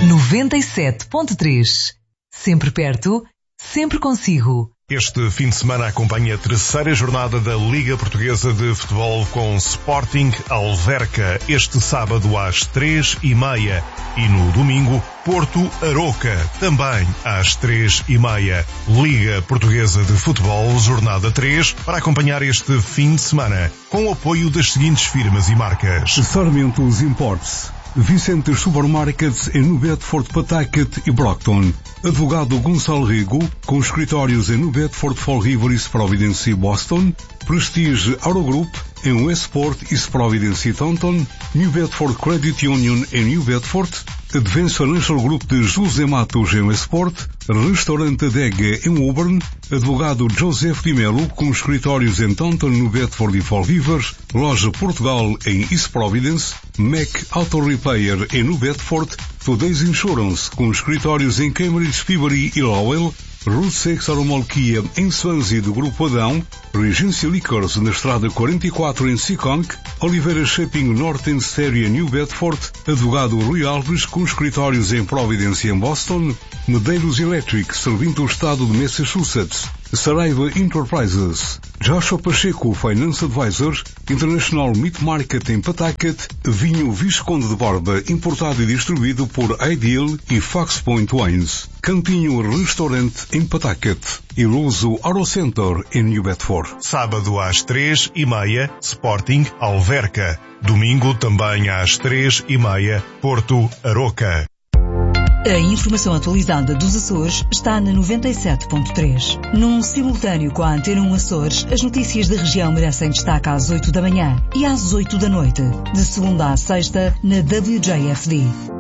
97.3. Sempre perto, sempre consigo. Este fim de semana acompanha a terceira jornada da Liga Portuguesa de Futebol com Sporting Alverca, este sábado às 3h30 e no domingo Porto Aroca, também às 3h30. Liga Portuguesa de Futebol, jornada 3, para acompanhar este fim de semana, com o apoio das seguintes firmas e marcas: Sarmentos Imports, Vicentes Supermarkets em New Bedford, Pawtucket e Brockton. Advogado Gonçalo Rigo, com escritórios em New Bedford, Fall River, East Providence e Boston. Prestige Eurogroup em Westport, East Providence e Taunton. New Bedford Credit Union em New Bedford. Advance Financial Group de José Matos em Westport. Restaurante Adega em Woburn. Advogado Joseph Di Melo, com escritórios em Taunton, New Bedford e Fall River. Loja Portugal em East Providence. Mac Auto Repair em New Bedford. Today's Insurance, com escritórios em Cambridge, Peabody e Lowell. Route 6 Aromolquia em Swansea do Grupo Adão. Regency Liquors na Estrada 44 em Seekonk. Oliveira Shopping Norte em Série New Bedford. Advogado Rui Alves, com escritórios em Providence e em Boston. Medeiros Electric, servindo o estado de Massachusetts. Saraiva Enterprises. Joshua Pacheco Finance Advisor. International Meat Market em Pawtucket. Vinho Visconde de Borba, importado e distribuído por Ideal e Fox Point Wines. Campinho Restaurante em Pawtucket. E Luso Auto Center em New Bedford. Sábado às 3h30, Sporting Alverca. Domingo também às 3h30, Porto Aroca. A informação atualizada dos Açores está na 97.3. Num simultâneo com a Antena 1 Açores, as notícias da região merecem destaque às 8 da manhã e às 8 da noite, de segunda à sexta, na WJFD.